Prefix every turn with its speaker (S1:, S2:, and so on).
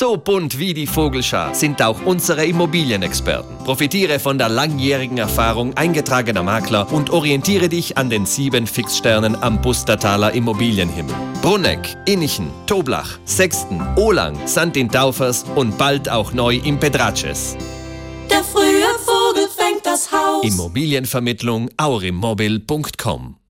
S1: So bunt wie die Vogelschar sind auch unsere Immobilienexperten. Profitiere von der langjährigen Erfahrung eingetragener Makler und orientiere dich an den 7 Fixsternen am Bustertaler Immobilienhimmel. Brunegg, Innichen, Toblach, Sexten, Ohlang, St. in Taufers und bald auch neu in Pedratsches.
S2: Der frühe Vogel fängt das Haus.
S1: Immobilienvermittlung aurimmobil.com